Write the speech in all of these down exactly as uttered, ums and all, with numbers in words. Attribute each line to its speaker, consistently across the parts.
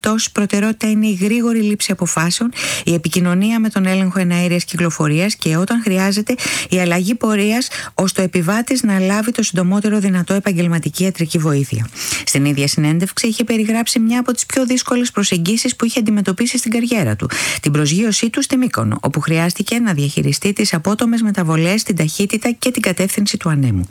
Speaker 1: περιπτώσεις προτεραιότητα είναι η γρήγορη λήψη αποφάσεων, η επικοινωνία με τον έλεγχο εναέριας κυκλοφορίας και όταν χρειάζεται η αλλαγή πορείας ώστε ο επιβάτης να λάβει το συντομότερο δυνατό επαγγελματική ιατρική βοήθεια. Στην ίδια συνέντευξη είχε περιγράψει μια από τις πιο δύσκολες προσεγγίσεις που είχε αντιμετωπίσει στην καριέρα του, την προσγείωσή του στη Μύκονο, όπου χρειάστηκε να διαχειριστεί τις απότομες μεταβολές, την ταχύτητα και την κατεύθυνση του ανέμου.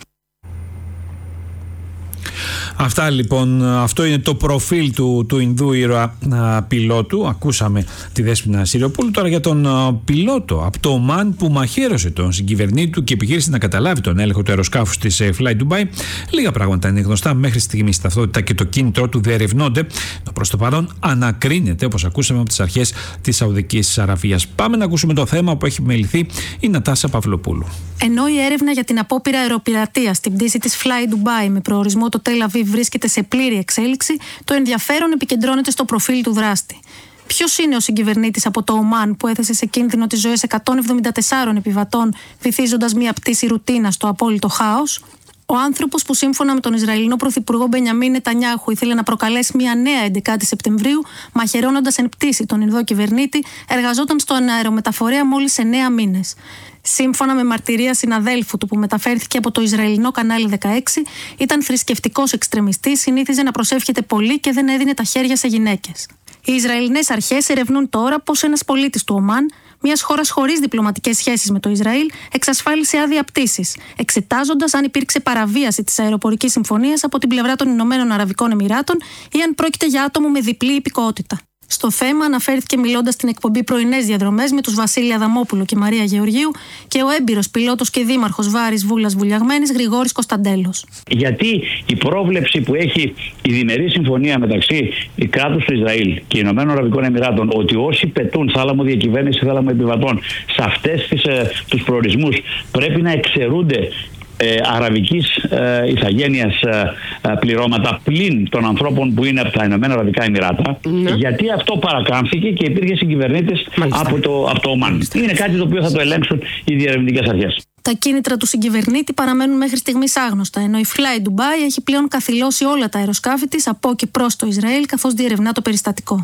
Speaker 2: Αυτά λοιπόν, αυτό είναι το προφίλ του, του Ινδού ήρωα α, πιλότου. Ακούσαμε τη Δέσποινα Συριοπούλου. Τώρα για τον α, πιλότο από το Ομάν που μαχαίρωσε τον συγκυβερνήτη του και επιχείρησε να καταλάβει τον έλεγχο του αεροσκάφους της ε, Fly Dubai. Λίγα πράγματα είναι γνωστά μέχρι στιγμής. Η ταυτότητα και το κίνητρό του διερευνώνται. Προς το παρόν ανακρίνεται, όπως ακούσαμε, από τις αρχές της Σαουδικής Αραβίας. Πάμε να ακούσουμε το θέμα που έχει μεληθεί η Νατάσα Παυλοπούλου.
Speaker 3: Ενώ η έρευνα για την απόπειρα αεροπειρατείας στην πτήση της Fly Dubai με προορισμό το Τελ Αβίβ βρίσκεται σε πλήρη εξέλιξη, το ενδιαφέρον επικεντρώνεται στο προφίλ του δράστη. Ποιος είναι ο συγκυβερνήτης από το Ομάν που έθεσε σε κίνδυνο τις ζωές εκατόν εβδομήντα τεσσάρων επιβατών, βυθίζοντας μια πτήση ρουτίνα στο απόλυτο χάος? Ο άνθρωπος που σύμφωνα με τον Ισραηλινό Πρωθυπουργό Μπενιαμίν Νετανιάχου ήθελε να προκαλέσει μια νέα έντεκα Σεπτεμβρίου, μαχαιρώνοντας εν πτήση τον Ινδό κυβερνήτη, εργαζόταν στον αερομεταφορέα μόλις εννέα μήνες. Σύμφωνα με μαρτυρία συναδέλφου του που μεταφέρθηκε από το Ισραηλινό κανάλι δεκαέξι, ήταν θρησκευτικός εξτρεμιστής, συνήθιζε να προσεύχεται πολύ και δεν έδινε τα χέρια σε γυναίκες. Οι Ισραηλινές αρχές ερευνούν τώρα πως ένας πολίτης του Ομάν, μιας χώρας χωρίς διπλωματικές σχέσεις με το Ισραήλ, εξασφάλισε άδεια πτήσης, εξετάζοντας αν υπήρξε παραβίαση της αεροπορικής συμφωνίας από την πλευρά των Ηνωμένων Αραβικών Εμιράτων ή αν πρόκειται για άτομο με διπλή υπηκότητα. Στο θέμα αναφέρθηκε μιλώντας στην εκπομπή Πρωινές Διαδρομές με τους Βασίλη Αδαμόπουλο και Μαρία Γεωργίου και ο έμπειρος πιλότος και δήμαρχος Βάρης Βούλας Βουλιαγμένης Γρηγόρης Κωνσταντέλος.
Speaker 4: Γιατί η πρόβλεψη που έχει η διμερή συμφωνία μεταξύ κράτους του Ισραήλ και Ηνωμένων Αραβικών Εμιράτων ότι όσοι πετούν θάλαμο διακυβέρνηση, θάλαμο επιβατών σε αυτές τις, ε, τους προορισμούς πρέπει να εξαιρούνται Ε, αραβικής ε, ηθαγένειας ε, ε, πληρώματα πλην των ανθρώπων που είναι από τα Ηνωμένα Αραβικά Εμιράτα, ναι. Γιατί αυτό παρακάμφθηκε και υπήρχε συγκυβερνήτης από το, από το Ομάν. Είναι κάτι το οποίο θα το ελέγξουν οι διερευνητικές αρχές.
Speaker 3: Τα κίνητρα του συγκυβερνήτη παραμένουν μέχρι στιγμής άγνωστα, ενώ η Fly Dubai έχει πλέον καθυλώσει όλα τα αεροσκάφη της από και προς το Ισραήλ, καθώς διερευνά το περιστατικό.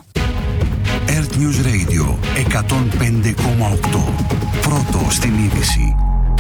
Speaker 5: Earth News Radio εκατόν πέντε κόμμα οκτώ. Πρώτο στην είδηση.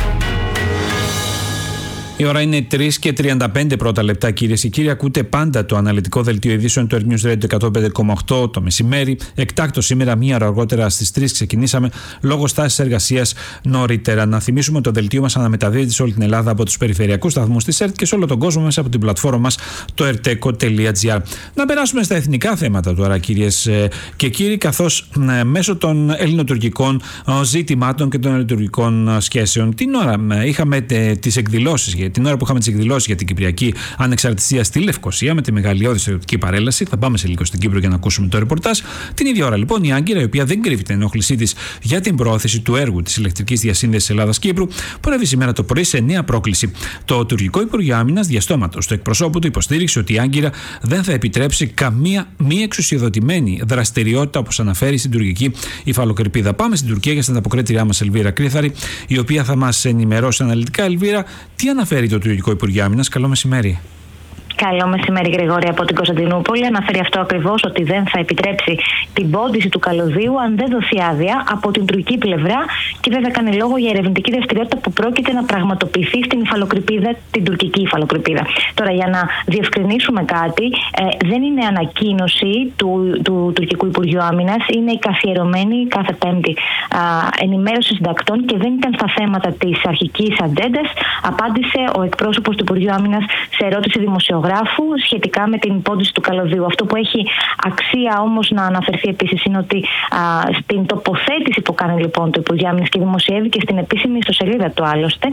Speaker 2: Η ώρα είναι τρεις και τριάντα πέντε πρώτα λεπτά, κυρίες και κύριοι. Ακούτε πάντα το αναλυτικό δελτίο ειδήσεων του Earth News Radio εκατόν πέντε κόμμα οκτώ το μεσημέρι. Εκτάκτως σήμερα, μία ώρα αργότερα στις τρεις ξεκινήσαμε λόγω στάσης εργασίας νωρίτερα. Να θυμίσουμε το δελτίο μας αναμεταδίδεται σε όλη την Ελλάδα από τους περιφερειακούς σταθμούς της ΕΡΤ και σε όλο τον κόσμο μέσα από την πλατφόρμα μας το ερτέκο τελεία τζι άρ. Να περάσουμε στα εθνικά θέματα τώρα, κυρίες και κύριοι, καθώς μέσω των ελληνοτουρκικών ζητημάτων και των ελληνοτουρκικών σχέσεων την ώρα είχαμε τις εκδηλώσεις. Την ώρα που είχαμε τις εκδηλώσεις για την Κυπριακή Ανεξαρτησία στη Λευκοσία με τη μεγαλειώδη στρατιωτική παρέλαση, θα πάμε σε λίγο στην Κύπρο για να ακούσουμε το ρεπορτάζ. Την ίδια ώρα λοιπόν η Άγκυρα, η οποία δεν κρύβει την ενόχλησή της για την προώθηση του έργου της ηλεκτρικής διασύνδεσης Ελλάδα-Κύπρου, προέβη σήμερα το πρωί σε νέα πρόκληση. Το τουρκικό Υπουργείο Άμυνας διαστόματος του εκπροσώπου του υποστήριξε ότι η Άγκυρα δεν θα επιτρέψει καμία μη εξουσιοδοτημένη δραστηριότητα, όπως αναφέρει στην τουρκική υφαλοκρηπίδα. Πάμε στην Τουρκία για την ανταποκρίτριά μας Ελβίρα Κρύθαρη, η οποία θα μας ενημερώσει αναλυτικά. Ελβίρα, τι αναφέρει το Τουρκικό Υπουργείο Άμυνας? Καλό μεσημέρι.
Speaker 6: Καλό μεσημέρι, Γρηγόρη, από την Κωνσταντινούπολη. Αναφέρει αυτό ακριβώς, ότι δεν θα επιτρέψει την πόντιση του καλωδίου αν δεν δοθεί άδεια από την τουρκική πλευρά. Και βέβαια κάνει λόγο για ερευνητική δραστηριότητα που πρόκειται να πραγματοποιηθεί στην υφαλοκρηπίδα, την τουρκική υφαλοκρηπίδα. Τώρα, για να διευκρινίσουμε κάτι, ε, δεν είναι ανακοίνωση του, του τουρκικού Υπουργείου Άμυνας, είναι η καθιερωμένη κάθε Πέμπτη α, ενημέρωση συντακτών και δεν ήταν στα θέματα της αρχικής ατζέντας. Απάντησε ο εκπρόσωπος του Υπουργείου Άμυνας σε ερώτηση δημοσιογράφου σχετικά με την πόντιση του καλωδίου. Αυτό που έχει αξία όμως να αναφερθεί επίσης είναι ότι α, στην τοποθέτηση που κάνει λοιπόν το Υπουργείο Άμυνας και δημοσιεύει και στην επίσημη ιστοσελίδα του άλλωστε,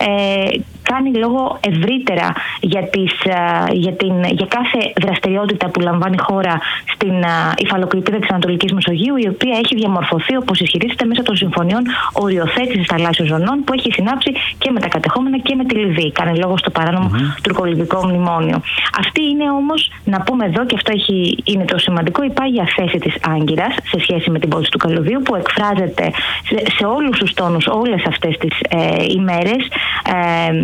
Speaker 6: ε, κάνει λόγο ευρύτερα για, τις, α, για, την, για κάθε δραστηριότητα που λαμβάνει η χώρα στην υφαλοκρηπίδα της Ανατολικής Μεσογείου, η οποία έχει διαμορφωθεί, όπως ισχυρίζεται, μέσα των συμφωνιών οριοθέτησης θαλάσσιων ζωνών που έχει συνάψει και με τα κατεχόμενα και με τη Λιβύη. Κάνει λόγο στο παράνομο mm-hmm. τουρκολιβικό μνημόνιο. Αυτή είναι όμως, να πούμε εδώ, και αυτό έχει, είναι το σημαντικό, η πάγια θέση της Άγκυρας σε σχέση με την πώληση του καλωδίου, που εκφράζεται σε, σε όλους τους τόνους όλες αυτές τις ε, ημέρες, ε,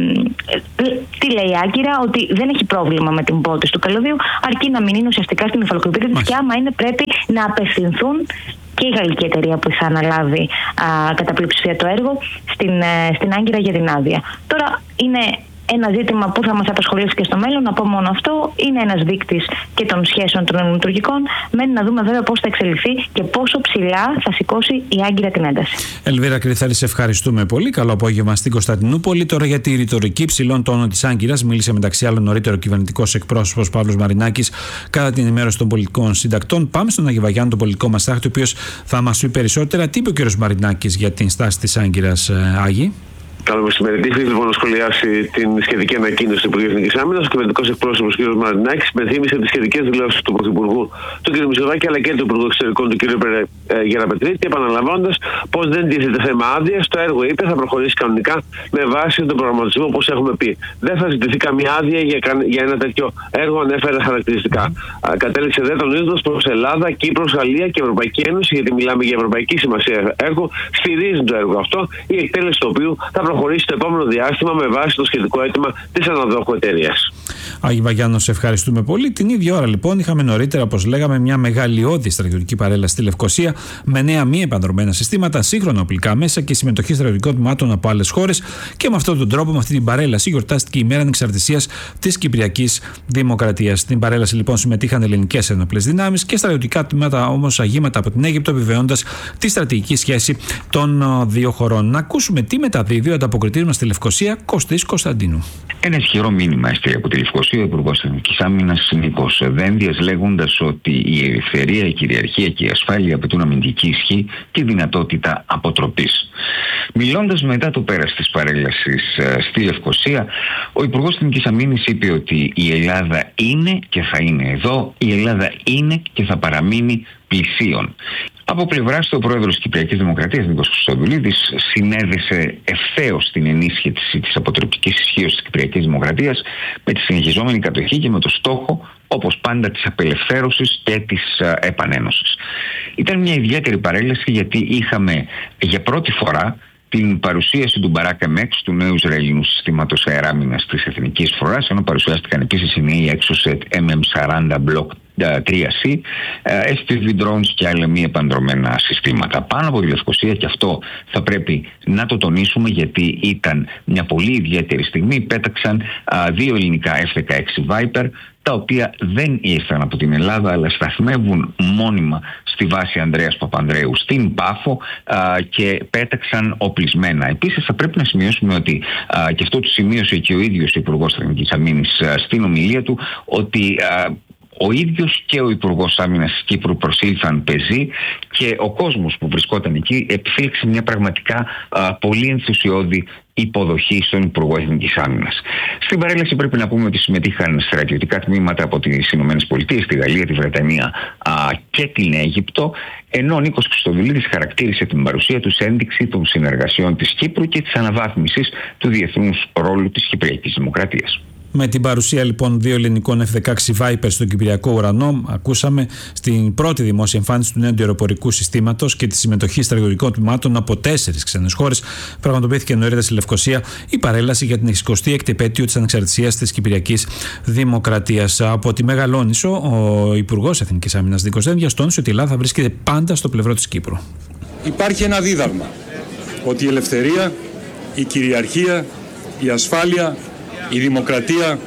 Speaker 6: τι λέει η Άγκυρα, ότι δεν έχει πρόβλημα με την πότιση του καλωδίου, αρκεί να μην είναι ουσιαστικά στην υφαλοκρηπίδα της, και άμα είναι πρέπει να απευθυνθούν και η γαλλική εταιρεία που θα αναλάβει α, κατά πλειοψηφία το έργο στην, στην Άγκυρα για την άδεια. Τώρα είναι ένα ζήτημα που θα μας απασχολήσει και στο μέλλον. Να πω μόνο αυτό, είναι ένας δείκτης και των σχέσεων των ελληνοτουρκικών. Μένει να δούμε βέβαια πώς θα εξελιχθεί και πόσο ψηλά θα σηκώσει η Άγκυρα την ένταση.
Speaker 2: Ελβίρα Κρυθάρη, σε ευχαριστούμε πολύ. Καλό απόγευμα στην Κωνσταντινούπολη. Τώρα για τη ρητορική ψηλών τόνων της Άγκυρας μίλησε μεταξύ άλλων νωρίτερο κυβερνητικός εκπρόσωπος Παύλος Μαρινάκης κατά την ενημέρωση των πολιτικών συντακτών. Πάμε στον Άγιο Βαγιάννη, τον πολιτικό μας τάχτη, ο οποίος θα μας πει περισσότερα. Τι είπε ο κ. Μαρινάκης για την στάση της Άγκυρας, Άγη?
Speaker 7: Καλό μεσημέρι. Τι λοιπόν να σχολιάσει την σχετική ανακοίνωση του Υπουργείου Εθνικής Άμυνας. Ο κυβερνητικός εκπρόσωπος κ. Μαρινάκης υπενθύμησε τις σχετικές δηλώσεις του Πρωθυπουργού του κ. Μητσοτάκη αλλά και του Υπουργού Εξωτερικών του κ. Γεραπετρίτη, επαναλαμβάνοντας πως δεν τίθεται θέμα άδεια. Το έργο, είπε, θα προχωρήσει κανονικά με βάση τον προγραμματισμό, όπως έχουμε πει. Δεν θα ζητηθεί καμία άδεια για, για ένα τέτοιο έργο, ανέφερε χαρακτηριστικά. Κατέληξε δε τονίζοντας πως Ελλάδα, Κύπρος, Γαλλία και Ευρωπαϊκή Ένωση, γιατί μιλάμε για ευρωπαϊκή σημασία έργο, στηρίζουν το έργο αυτό, η εκτέλεση του οποίου θα προχωρήσει το επόμενο διάστημα με βάση το σχετικό αίτημα της αναδόχου εταιρείας.
Speaker 2: Άγη Βαγιάννο, σε ευχαριστούμε πολύ. Την ίδια ώρα λοιπόν είχαμε νωρίτερα, όπως λέγαμε, μια μεγαλειώδη στρατιωτική παρέλαση στη Λευκοσία με νέα μη επανδρομένα συστήματα, σύγχρονα οπλικά μέσα και συμμετοχή στρατιωτικών τμήματων από άλλες χώρες. Και με αυτόν τον τρόπο, με αυτή την παρέλαση, γιορτάστηκε η μέρα ανεξαρτησίας της Κυπριακής Δημοκρατίας. Στην παρέλαση λοιπόν συμμετείχαν ελληνικές ενόπλες δυνάμεις και στρατιωτικά τμήματα, όμως αγήματα από την Αίγυπτο, επιβεβαιώντας τη στρατηγική σχέση των δύο χωρών. Να ακούσουμε τι μεταδίδει ο ανταποκριτής μας στη Λευκοσία, Κωστής Κωνσταντίνου.
Speaker 8: Ένα ισχυρό μήνυμα έστειλε από τη Λευκοσία ο Υπουργός Εθνικής Άμυνας Νίκος Δένδιας, λέγοντας ότι η ελευθερία, η κυριαρχία και η ασφάλεια απαιτούν αμυντική ισχύ και δυνατότητα αποτροπής. Μιλώντας μετά το πέρας της παρέλασης στη Λευκοσία, ο Υπουργός Εθνικής Αμήνης είπε ότι η Ελλάδα είναι και θα είναι εδώ, η Ελλάδα είναι και θα παραμείνει πλησίων. Από πλευράς του, ο πρόεδρος της Κυπριακής Δημοκρατίας, Νίκος Χρυστοδουλίδης, συνέδεσε ευθέως την ενίσχυση της αποτρεπτικής ισχύως της Κυπριακής Δημοκρατίας με τη συνεχιζόμενη κατοχή και με το στόχο, όπως πάντα, της απελευθέρωσης και της uh, επανένωσης. Ήταν μια ιδιαίτερη παρέλαση, γιατί είχαμε για πρώτη φορά την παρουσίαση του Μπαράκ Μεξ, του νέου Ισραηλινού συστήματος αεράμινας της Εθνικής Φοράς, ενώ παρουσιάστηκαν επίσης οι νέοι Exocet εμ εμ σαράντα Block τρία σι, ες πι βι drones και άλλα μη επανδρομένα συστήματα. Πάνω από τη Λευκοσία, και αυτό θα πρέπει να το τονίσουμε, γιατί ήταν μια πολύ ιδιαίτερη στιγμή, πέταξαν α, δύο ελληνικά εφ δεκαέξι Viper, τα οποία δεν ήρθαν από την Ελλάδα, αλλά σταθμεύουν μόνιμα στη βάση Ανδρέας Παπανδρέου στην Πάφο α, και πέταξαν οπλισμένα. Επίσης θα πρέπει να σημειώσουμε ότι, α, και αυτό το σημείωσε και ο ίδιος ο Υπουργός Εθνικής Αμήνης α, στην ομιλία του, ότι α, ο ίδιος και ο Υπουργός Άμυνας της Κύπρου προσήλθαν πεζοί και ο κόσμος που βρισκόταν εκεί επιφύλαξε μια πραγματικά α, πολύ ενθουσιώδη υποδοχή στον Υπουργό Εθνικής Άμυνας. Στην παρέλαση πρέπει να πούμε ότι συμμετείχαν στρατιωτικά τμήματα από τις ΗΠΑ, τη Γαλλία, τη Βρετανία α, και την Αίγυπτο, ενώ ο Νίκος Χρυστοδουλίδης χαρακτήρισε την παρουσία του ένδειξη των συνεργασιών της Κύπρου και της αναβάθμισης του διεθνούς ρόλου της Κυπριακής Δημοκρατίας.
Speaker 2: Με την παρουσία λοιπόν δύο ελληνικών εφ δεκαέξι Viper στον Κυπριακό ουρανό, ακούσαμε στην πρώτη δημόσια εμφάνιση του νέου αεροπορικού συστήματος και τη συμμετοχή στρατιωτικών τμήματων από τέσσερις ξένες χώρες, πραγματοποιήθηκε νωρίτερα στη Λευκοσία η παρέλαση για την εξηκοστή έκτη επέτειο της ανεξαρτησίας της Κυπριακής Δημοκρατίας. Από τη Μεγαλόνησο, ο Υπουργός Εθνικής Άμυνας Νίκος Δένδιας τόνισε ότι η Ελλάδα βρίσκεται πάντα στο πλευρό της Κύπρου.
Speaker 9: Υπάρχει ένα δίδαγμα ότι η ελευθερία, η κυριαρχία, η ασφάλεια, η δημοκρατία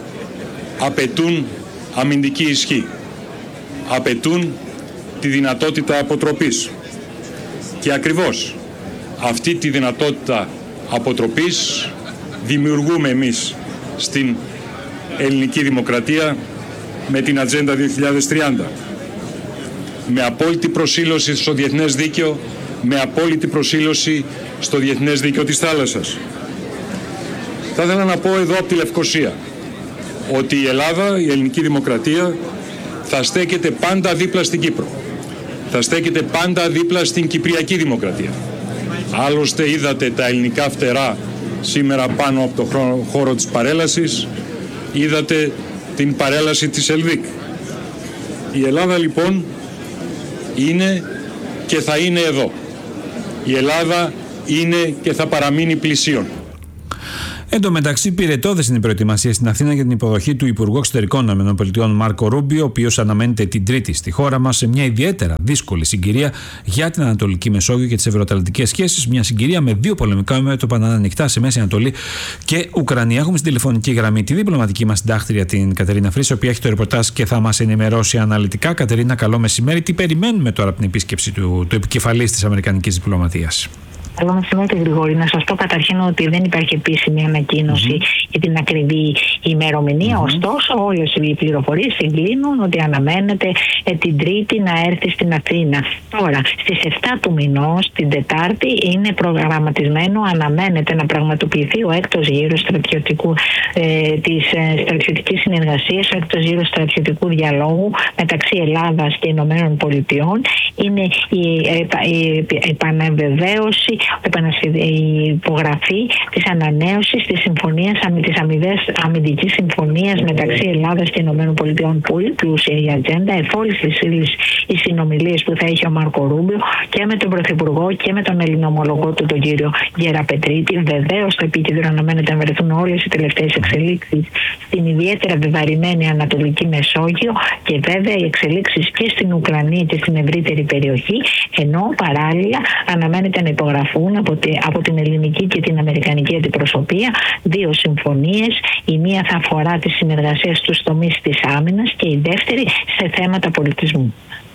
Speaker 9: απαιτούν αμυντική ισχύ, απαιτούν τη δυνατότητα αποτροπής. Και ακριβώς αυτή τη δυνατότητα αποτροπής δημιουργούμε εμείς στην ελληνική δημοκρατία με την Ατζέντα δύο χιλιάδες τριάντα. Με απόλυτη προσήλωση στο διεθνές δίκαιο, με απόλυτη προσήλωση στο διεθνές δίκαιο της θάλασσας. Θα ήθελα να πω εδώ από τη Λευκοσία ότι η Ελλάδα, η ελληνική δημοκρατία, θα στέκεται πάντα δίπλα στην Κύπρο. Θα στέκεται πάντα δίπλα στην Κυπριακή Δημοκρατία. Άλλωστε είδατε τα ελληνικά φτερά σήμερα πάνω από το χώρο της παρέλασης. Είδατε την παρέλαση της Ελβίκ. Η Ελλάδα λοιπόν είναι και θα είναι εδώ. Η Ελλάδα είναι και θα παραμείνει πλησίον.
Speaker 2: Εν τω μεταξύ, πυρετώδες είναι η προετοιμασία στην Αθήνα για την υποδοχή του Υπουργού Εξωτερικών των ΗΠΑ Μάρκο Ρούμπιο, ο οποίος αναμένεται την Τρίτη στη χώρα μας σε μια ιδιαίτερα δύσκολη συγκυρία για την Ανατολική Μεσόγειο και τις ευρωατλαντικές σχέσεις. Μια συγκυρία με δύο πολεμικά μέτωπα να είναι ανοιχτά σε Μέση Ανατολή και Ουκρανία. Έχουμε στην τηλεφωνική γραμμή τη διπλωματική μας συντάκτρια, την Κατερίνα Φρύση, η οποία έχει το ρεπορτάζ και θα μας ενημερώσει αναλυτικά. Κατερίνα, καλό μεσημέρι. Τι περιμένουμε τώρα από την επίσκεψη του, του επικεφαλής της Αμερικανικής διπλωματίας?
Speaker 10: Καλό μεσημέρι, Γρηγόρη. Να σας πω καταρχήν ότι δεν υπάρχει επίσημη ανακοίνωση mm-hmm. για την ακριβή ημερομηνία. Mm-hmm. Ωστόσο, όλες οι πληροφορίες συγκλίνουν ότι αναμένεται ε, την Τρίτη να έρθει στην Αθήνα. Τώρα, στις εφτά του μηνός, την Τετάρτη, είναι προγραμματισμένο, αναμένεται να πραγματοποιηθεί ο έκτος γύρος στρατιωτικού, ε, της ε, στρατιωτικής συνεργασίας, ο έκτος γύρος στρατιωτικού διαλόγου μεταξύ Ελλάδας και Ηνωμένων Πολιτειών. Είναι η, ε, η επαναβεβαίωση, η υπογραφή της ανανέωσης της συμφωνίας, της αμοιβές αμυντικής συμφωνίας μεταξύ Ελλάδας και Ηνωμένων Πολιτειών. Πολύ πλούσια η ατζέντα, εφόλης της ύλης οι συνομιλίες που θα έχει ο Μάρκο Ρούμπιο και με τον Πρωθυπουργό και με τον Ελληνομολογό του, τον κύριο Γεραπετρίτη. Βεβαίως, στο επίκεντρο αναμένεται να βρεθούν όλες οι τελευταίες εξελίξεις στην ιδιαίτερα βεβαρημένη Ανατολική Μεσόγειο και βέβαια οι εξελίξεις και στην Ουκρανία και στην ευρύτερη περιοχή. Ενώ παράλληλα αναμένεται να υπογραφούν από, τη, από την ελληνική και την αμερικανική αντιπροσωπεία δύο συμφωνίες. Η μία θα αφορά τη συνεργασία στους τομείς της άμυνας και η δεύτερη σε θέματα πολιτισμού.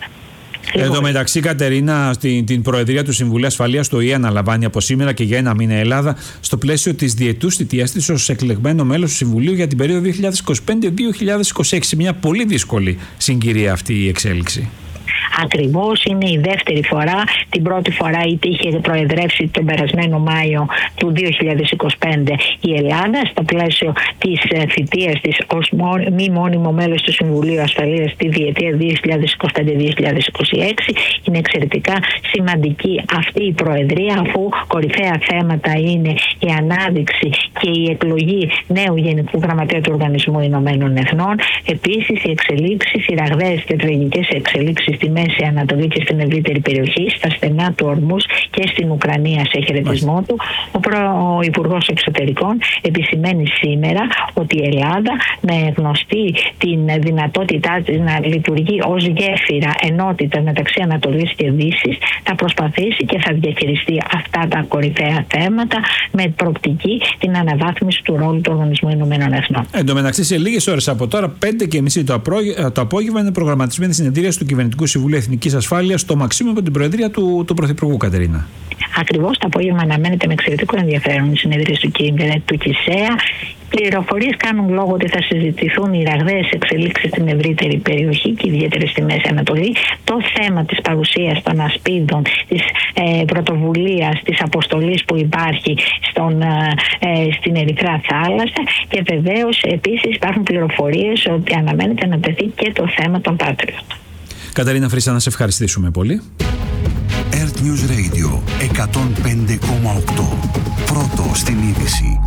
Speaker 2: Εν τω μεταξύ, Κατερίνα, στην την Προεδρία του Συμβουλίου Ασφαλείας του ΟΗΕ αναλαμβάνει από σήμερα και για ένα μήνα η Ελλάδα στο πλαίσιο της διετούς θητείας της ως εκλεγμένο μέλος του Συμβουλίου για την περίοδο δύο χιλιάδες είκοσι πέντε με δύο χιλιάδες είκοσι έξι. Μια πολύ δύσκολη συγκυρία αυτή η εξέλιξη.
Speaker 10: Ακριβώς, είναι η δεύτερη φορά. Την πρώτη φορά είχε προεδρεύσει τον περασμένο Μάιο του δύο χιλιάδες είκοσι πέντε η Ελλάδα στο πλαίσιο της θητείας της ως μη μόνιμο μέλος του Συμβουλίου Ασφαλείας τη διετία δύο χιλιάδες είκοσι πέντε με δύο χιλιάδες είκοσι έξι. Είναι εξαιρετικά σημαντική αυτή η προεδρία, αφού κορυφαία θέματα είναι η ανάδειξη και η εκλογή νέου Γενικού Γραμματέα του Οργανισμού Ηνωμένων Εθνών. Επίσης, οι εξελίξεις, οι ραγδαίες και τραγικές εξελίξεις στη Μέση Ανατολή και στην ευρύτερη περιοχή, στα στενά του Ορμούς και στην Ουκρανία σε χαιρετισμό του. Ο, προ... ο Υπουργός Εξωτερικών επισημαίνει σήμερα ότι η Ελλάδα, με γνωστή την δυνατότητά της να λειτουργεί ως γέφυρα ενότητα μεταξύ Ανατολής και Δύσης, θα προσπαθήσει και θα διαχειριστεί αυτά τα κορυφαία θέματα με προοπτική την αναβάθμιση του ρόλου του Οργανισμού Ηνωμένων Εθνών.
Speaker 2: Εν τω μεταξύ, σε λίγες ώρες από τώρα, πέντε και μισή το, απρό... το απόγευμα, είναι προγραμματισμένη συνεδρίαση του Κυβερνητικού Συμβουλίου Εθνικής Ασφάλειας στο Μαξίμου από την Προεδρία του, του Πρωθυπουργού, Κατερίνα.
Speaker 10: Ακριβώς, το απόγευμα αναμένεται με εξαιρετικό ενδιαφέρον η συνεδρία του, του ΚΙΣΕΑ. Πληροφορίες κάνουν λόγο ότι θα συζητηθούν οι ραγδαίες εξελίξεις στην ευρύτερη περιοχή και ιδιαίτερα στη Μέση Ανατολή, το θέμα της παρουσίας των ασπίδων, της ε, πρωτοβουλίας, της αποστολής που υπάρχει στον, ε, στην Ερυθρά Θάλασσα και βεβαίως επίσης υπάρχουν πληροφορίες ότι αναμένεται να τεθεί και το θέμα των Patriot.
Speaker 2: Κατερίνα Φρύση, να σε ευχαριστήσουμε πολύ.
Speaker 5: Earth News Radio εκατόν πέντε κόμμα οκτώ. Πρώτο στην είδηση.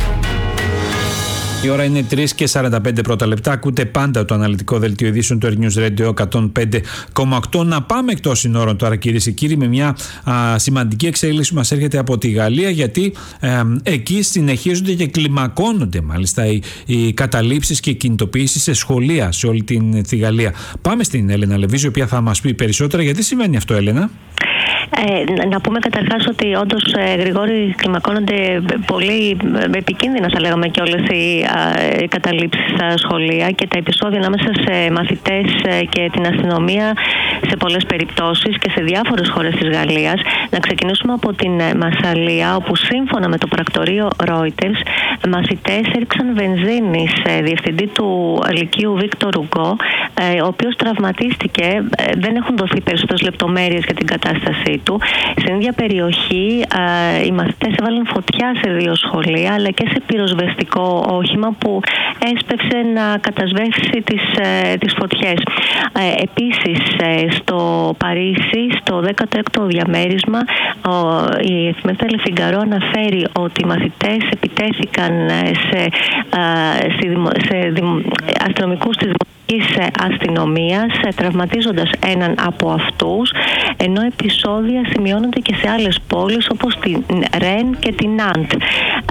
Speaker 2: Η ώρα είναι τρία και σαράντα πέντε πρώτα λεπτά. Ακούτε πάντα το αναλυτικό δελτίο ειδήσεων του Earth News Radio εκατόν πέντε κόμμα οκτώ. Να πάμε εκτός συνόρων τώρα, κυρίες και κύριοι, με μια α, σημαντική εξέλιξη που μας έρχεται από τη Γαλλία, γιατί ε, εκεί συνεχίζονται και κλιμακώνονται μάλιστα οι, οι καταλήψεις και οι κινητοποιήσεις σε σχολεία σε όλη την τη Γαλλία. Πάμε στην Έλενα Λεβίζη, η οποία θα μας πει περισσότερα. Γιατί συμβαίνει αυτό, Έλενα?
Speaker 11: Ε, να πούμε καταρχάς ότι όντως, ε, Γρηγόρη, κλιμακώνονται πολύ επικίνδυνα, θα λέγαμε, και όλες οι ε, καταλήψεις στα σχολεία και τα επεισόδια ανάμεσα σε μαθητές ε, και την αστυνομία σε πολλές περιπτώσεις και σε διάφορες χώρες της Γαλλίας. Να ξεκινήσουμε από την ε, Μασσαλία, όπου σύμφωνα με το πρακτορείο Reuters, μαθητές έριξαν βενζίνη σε διευθυντή του Λυκείου Βίκτορ Ουγκό, ε, ο οποίος τραυματίστηκε. Ε, δεν έχουν δοθεί περισσότερες λεπτομέρειες για την κατάστασή του. Στην ίδια περιοχή, ε, οι μαθητές έβαλαν φωτιά σε δύο σχολεία, αλλά και σε πυροσβεστικό όχημα που έσπευσε να κατασβέσει τις, ε, τις φωτιές. Ε, επίσης, ε, στο Παρίσι, στο δέκατο έκτο διαμέρισμα, ο, η εφημερίδα Le Figaro αναφέρει ότι οι μαθητές επιτέθηκαν σε, ε, σε, σε, σε αστυνομικούς της της αστυνομίας, τραυματίζοντας έναν από αυτούς, ενώ επεισόδια σημειώνονται και σε άλλες πόλεις όπως την Ρεν και την Ναντ.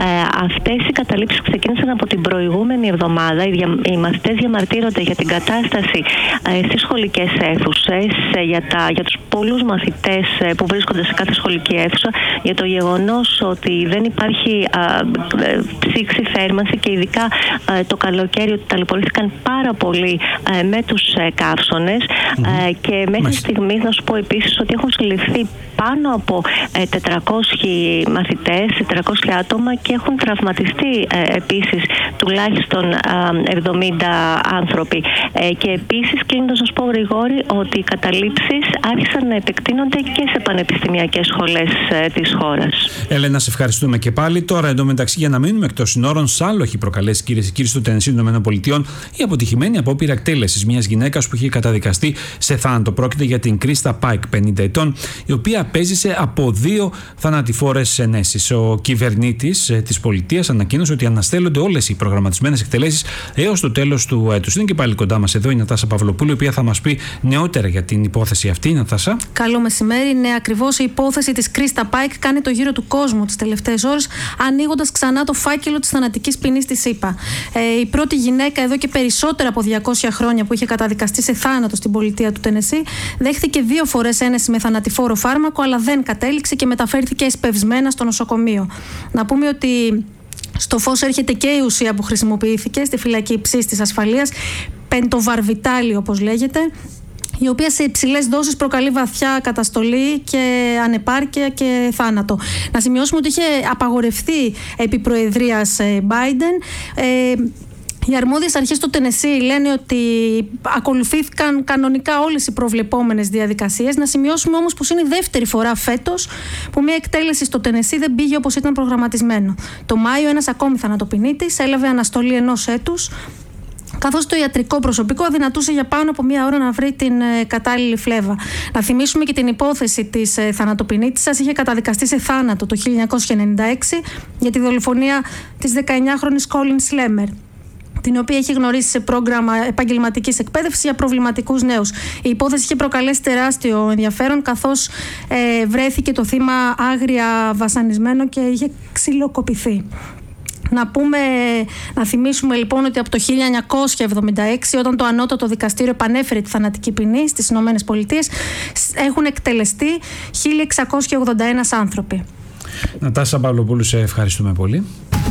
Speaker 11: αυτές οι καταλήψεις ξεκίνησαν από την προηγούμενη εβδομάδα. Οι, δια, οι μαθητές διαμαρτύρονται για την κατάσταση ε, στις σχολικές αίθουσες, ε, για, τα, για τους πολλούς μαθητές ε, που βρίσκονται σε κάθε σχολική αίθουσα, για το γεγονός ότι δεν υπάρχει ε, ε, ψήξη, θέρμανση και ειδικά ε, το καλοκαίρι ότι ταλαιπωρήθηκαν πάρα πολύ ε, με τους ε, καύσωνες mm-hmm. ε, και μέχρι Μάλιστα. στιγμής να σου πω επίσης ότι έχουν συλληφθεί πάνω από ε, τετρακόσιοι μαθητές, τετρακόσια άτομα και έχουν τραυματιστεί ε, επίσης τουλάχιστον ε, εβδομήντα άνθρωποι. Ε, και επίσης, κλείνοντας να σου πω Γρηγόρη, ότι οι καταλήψεις άρχισαν να επεκτείνονται και σε πανεπιστημιακές σχολές ε, της χώρας.
Speaker 2: Έλενα, σε ευχαριστούμε και πάλι. Τώρα, εντωμεταξύ, για να μείνουμε εκτός συνόρων, σ' άλλο έχει προκαλέσει, κυρίες και κύριοι, στο Τενεσσί των ΗΠΑ η αποτυχημένη απόπειρα εκτέλεσης μιας γυναίκας που είχε καταδικαστεί σε θάνατο. Πρόκειται για την Κρίστα Πάικ, πενήντα ετών, η οποία απέζησε από δύο θανατηφόρες ενέσεις. Ο κυβερνήτης ε, της πολιτείας ανακοίνωσε ότι αναστέλλονται όλες οι προγραμματισμένες εκτελέσεις έως το τέλος του έτους. Είναι και πάλι κοντά μας εδώ η Νατάσα Παυλοπούλου, η οποία θα μας πει νεότερα για την υπόθεση αυτή. Νατάσα.
Speaker 3: Καλό μεσημέρι. Ναι, ακριβώς η υπόθεση της Κρίστα Πάικ κάνει το γύρο του κόσμου τις τελευταίες ώρες, ανοίγοντας ξανά το φάκελο της θανατικής ποινής της ΗΠΑ. Ε, η πρώτη γυναίκα εδώ και περισσότερα από διακόσια χρόνια που είχε καταδικαστεί σε θάνατο στην πολιτεία του Τενεσσί δέχθηκε δύο φορές ένεση με θανατηφόρο φάρμακο, αλλά δεν κατέληξε και μεταφέρθηκε εσπευσμένα στο νοσοκομείο. Να πούμε ότι στο φως έρχεται και η ουσία που χρησιμοποιήθηκε στη φυλακή υψίστης ασφαλείας, πεντοβαρβιτάλη όπως λέγεται, η οποία σε υψηλές δόσεις προκαλεί βαθιά καταστολή και ανεπάρκεια και θάνατο. Να σημειώσουμε ότι είχε απαγορευτεί επί προεδρίας Biden. Ε, Οι αρμόδιες αρχές του Τενεσσί λένε ότι ακολουθήθηκαν κανονικά όλες οι προβλεπόμενες διαδικασίες. Να σημειώσουμε όμως πως είναι η δεύτερη φορά φέτος που μια εκτέλεση στο Τενεσσί δεν πήγε όπως ήταν προγραμματισμένο. Το Μάιο ένας ακόμη θανατοποιητής έλαβε αναστολή ενός έτους, καθώς το ιατρικό προσωπικό αδυνατούσε για πάνω από μία ώρα να βρει την ε, κατάλληλη φλέβα. Να θυμίσουμε και την υπόθεση της ε, θανατοποιητής. Είχε καταδικαστεί σε θάνατο το χίλια εννιακόσια ενενήντα έξι για τη δολοφονία της δεκαεννιάχρονης Κόλιν Σλέμερ, την οποία έχει γνωρίσει σε πρόγραμμα επαγγελματικής εκπαίδευσης για προβληματικούς νέους. Η υπόθεση είχε προκαλέσει τεράστιο ενδιαφέρον, καθώς ε, βρέθηκε το θύμα άγρια βασανισμένο και είχε ξυλοκοπηθεί. Να πούμε, να θυμίσουμε λοιπόν ότι από το χίλια εννιακόσια εβδομήντα έξι, όταν το ανώτατο δικαστήριο επανέφερε τη θανατική ποινή στις Ηνωμένες Πολιτείες, έχουν εκτελεστεί χίλια εξακόσιοι ογδόντα ένα άνθρωποι.
Speaker 2: Νατάσα Παυλοπούλου, σε ευχαριστούμε πολύ.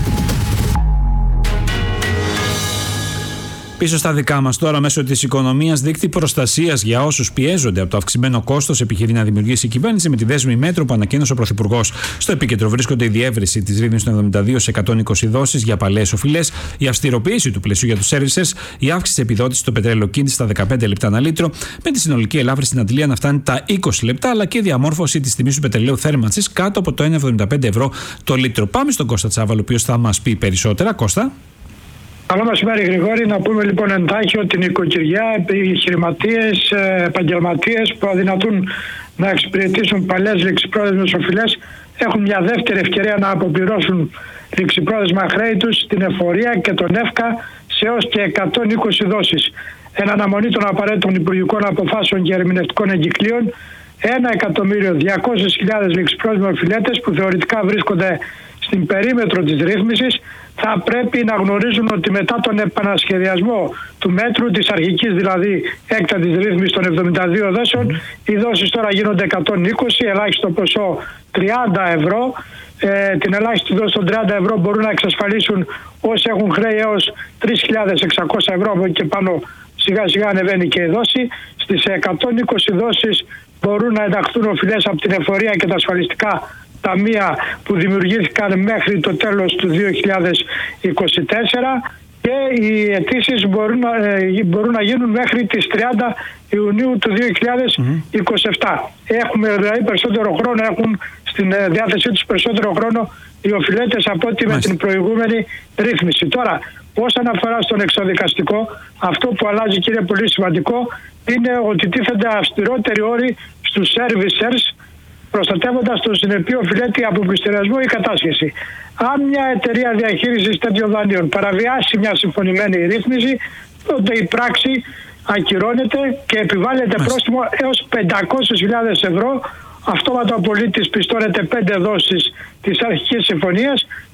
Speaker 2: Πίσω στα δικά μας τώρα, μέσω της οικονομίας, δίκτυ προστασίας για όσους πιέζονται από το αυξημένο κόστος επιχειρεί να δημιουργήσει η κυβέρνηση με τη δέσμη μέτρων που ανακοίνωσε ο Πρωθυπουργός. Στο επίκεντρο βρίσκονται η διεύρυνση της ρύθμισης των εβδομήντα δύο σε εκατόν είκοσι δόσεις για παλαιές οφειλές, η αυστηροποίηση του πλαισίου για τους services, η αύξηση της επιδότησης στο πετρέλαιο κίνηση στα δεκαπέντε λεπτά ανά λίτρο, με τη συνολική ελάφρυνση στην αντλία να φτάνει τα είκοσι λεπτά, αλλά και η διαμόρφωση της τιμής του πετρελαίου θέρμανσης κάτω από το ένα κόμμα εβδομήντα πέντε ευρώ το λίτρο. Πάμε στον Κώστα Τσάβαλο, ο οποίος θα μας πει περισσότερα. Κώστα.
Speaker 12: Καλό μεσημέρι, Γρηγόρη. Να πούμε λοιπόν εντάχει ότι την οικοκυριά, επιχειρηματίες, επαγγελματίες που αδυνατούν να εξυπηρετήσουν παλιές ληξιπρόθεσμες οφειλές έχουν μια δεύτερη ευκαιρία να αποπληρώσουν ληξιπρόθεσμα χρέη τους στην εφορία και τον ΕΦΚΑ σε έως και εκατόν είκοσι δόσεις. Εν αναμονή των απαραίτητων υπουργικών αποφάσεων και ερμηνευτικών εγκυκλίων, ένα εκατομμύριο διακόσιες χιλιάδες ληξιπρόθεσμοι οφειλέτες που θεωρητικά βρίσκονται στην περίμετρο της ρύθμισης θα πρέπει να γνωρίζουν ότι μετά τον επανασχεδιασμό του μέτρου, της αρχικής δηλαδή έκτατης ρύθμισης των εβδομήντα δύο δόσεων, οι δόσεις τώρα γίνονται εκατόν είκοσι, ελάχιστο ποσό τριάντα ευρώ. Ε, την ελάχιστη δόση των τριάντα ευρώ μπορούν να εξασφαλίσουν όσοι έχουν χρέη έως τρεις χιλιάδες εξακόσια ευρώ, από εκεί και πάνω σιγά σιγά ανεβαίνει και η δόση. Στις εκατόν είκοσι δόσεις μπορούν να ενταχθούν οφειλές από την εφορία και τα ασφαλιστικά ταμεία που δημιουργήθηκαν μέχρι το τέλος του δύο χιλιάδες είκοσι τέσσερα και οι αιτήσεις μπορούν, μπορούν να γίνουν μέχρι τις τριάντα Ιουνίου του δύο χιλιάδες είκοσι επτά. Έχουμε δηλαδή περισσότερο χρόνο, έχουν στην διάθεσή τους περισσότερο χρόνο οι οφειλέτες από ό,τι με την προηγούμενη ρύθμιση. Τώρα, όσον αφορά στον εξοδικαστικό, αυτό που αλλάζει, κύριε, πολύ σημαντικό είναι ότι τίθενται αυστηρότεροι όροι στους servicers, προστατεύοντας τον συνεπή οφειλέτη από πληστηριασμό ή κατάσχεση. Αν μια εταιρεία διαχείρισης τέτοιων δανείων παραβιάσει μια συμφωνημένη ρύθμιση, τότε η πράξη ακυρώνεται και επιβάλλεται πρόστιμο έως πεντακόσιες χιλιάδες ευρώ. Αυτόματα ο πολίτης πιστώνεται πέντε δόσεις της αρχικής συμφωνίας